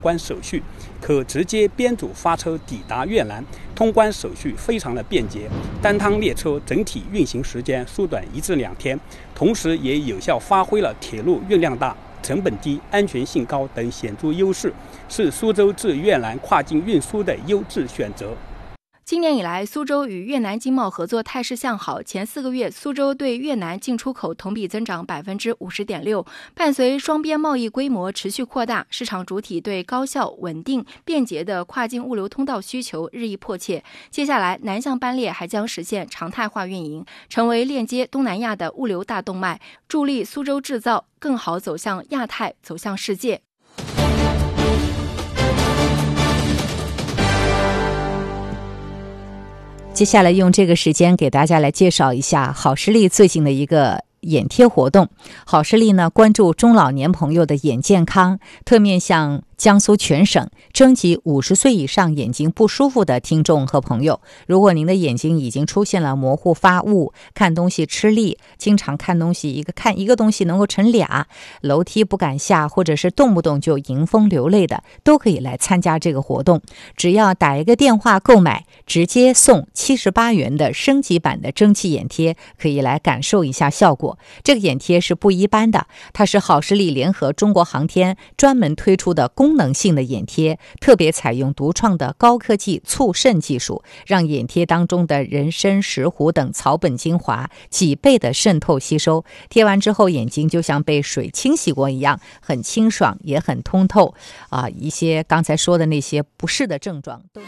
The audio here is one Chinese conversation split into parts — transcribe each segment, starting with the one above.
关手续，可直接编组发车抵达越南，通关手续非常的便捷。单趟列车整体运行时间缩短1至2天，同时也有效发挥了铁路运量大、成本低、安全性高等显著优势，是苏州至越南跨境运输的优质选择。 今年以来，苏州与越南经贸合作态势向好。前4个月，苏州对越南进出口同比增长 50.6%。伴随双边贸易规模持续扩大，市场主体对高效、稳定、便捷的跨境物流通道需求日益迫切。接下来，南向班列还将实现常态化运营，成为链接东南亚的物流大动脉，助力苏州制造更好走向亚太，走向世界。 接下来用这个时间给大家来介绍一下好视力最近的一个眼贴活动。好视力呢，关注中老年朋友的眼健康，特面向江苏全省征集50岁以上眼睛不舒服的听众和朋友。如果您的眼睛已经出现了模糊发雾、看东西吃力、经常看东西看一个东西能够成俩、楼梯不敢下，或者是动不动就迎风流泪的，都可以来参加这个活动。只要打一个电话购买，直接送78元的升级版的蒸汽眼贴，可以来感受一下效果。这个眼贴是不一般的，它是好视力联合中国航天专门推出的功能性的眼贴，特别采用独创的高科技促渗技术，让眼贴当中的人参、石斛等草本精华几倍的渗透吸收，贴完之后眼睛就像被水清洗过一样，很清爽也很通透一些刚才说的那些不适的症状都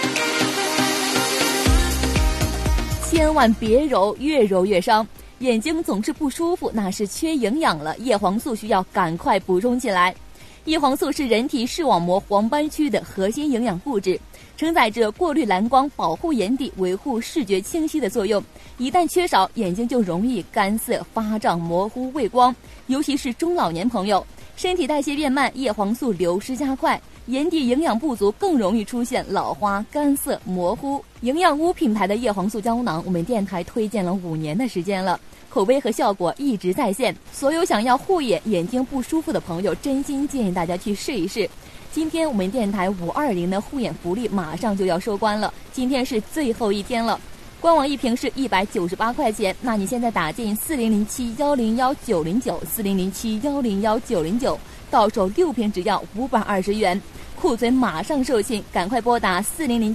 千万别揉，越揉越伤。眼睛总是不舒服，那是缺营养了，叶黄素需要赶快补充起来。叶黄素是人体视网膜黄斑区的核心营养物质，承载着过滤蓝光、保护眼底、维护视觉清晰的作用。一旦缺少，眼睛就容易干涩、发胀、模糊、畏光，尤其是中老年朋友，身体代谢变慢，叶黄素流失加快，眼底营养不足，更容易出现老花、干涩、模糊。营养屋品牌的叶黄素胶囊，我们电台推荐了5年的时间了，口碑和效果一直在线。所有想要护眼、眼睛不舒服的朋友，真心建议大家去试一试。今天我们电台520的护眼福利马上就要收官了，今天是最后一天了。官网一瓶是198块钱，那你现在打进4007101909，4007101909，到手6瓶只要520元，库存马上售罄，赶快拨打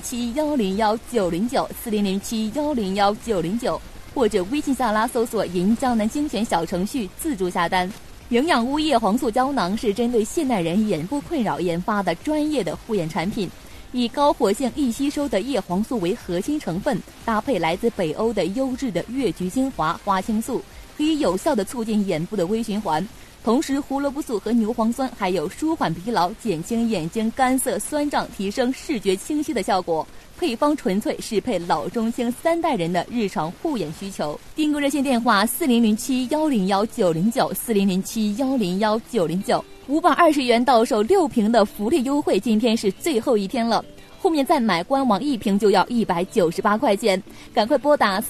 4007101909，4007101909，或者微信下拉搜索银江南精选小程序自助下单。营养屋叶黄素胶囊是针对现代人眼部困扰研发的专业的护眼产品，以高活性易吸收的叶黄素为核心成分，搭配来自北欧的优质的越橘精华、花青素，可以有效地促进眼部的微循环。同时胡萝卜素和牛磺酸还有舒缓疲劳、减轻眼睛干涩酸胀、提升视觉清晰的效果，配方纯粹适配老中青3代人的日常护眼需求。订购热线电话4007101909，4007101909，520元到手6瓶的福利优惠，今天是最后一天了，后面再买官网1瓶就要198块钱，赶快拨打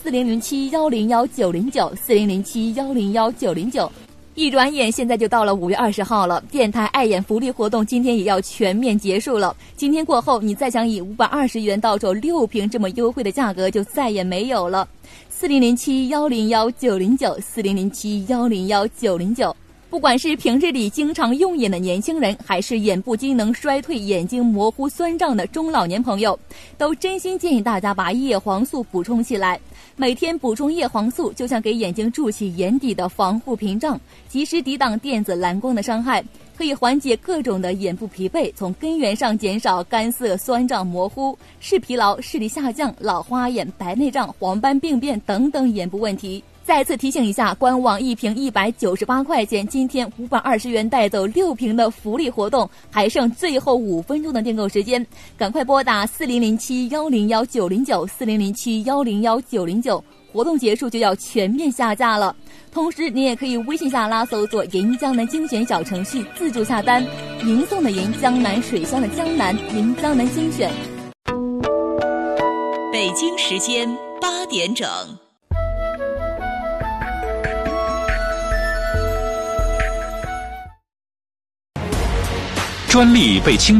4007101909，4007101909。一转眼现在就到了5月20号了，电台爱眼福利活动今天也要全面结束了。今天过后，你再想以520元到手6瓶这么优惠的价格就再也没有了。4007101909，4007101909。不管是平日里经常用眼的年轻人，还是眼部机能衰退、眼睛模糊酸胀的中老年朋友，都真心建议大家把叶黄素补充起来。每天补充叶黄素，就像给眼睛筑起眼底的防护屏障，及时抵挡电子蓝光的伤害，可以缓解各种的眼部疲惫，从根源上减少干涩、酸胀、模糊、视疲劳、视力下降、老花眼、白内障、黄斑病变等等眼部问题。再次提醒一下，官网1瓶198块钱，今天520元带走6瓶的福利活动，还剩最后5分钟的订购时间，赶快拨打4007101909，4007101909，活动结束就要全面下架了。同时你也可以微信下拉搜索银江南精选小程序自助下单，银送的银，江南水乡的江南，银江南精选。 北京时间8点整。 专利被侵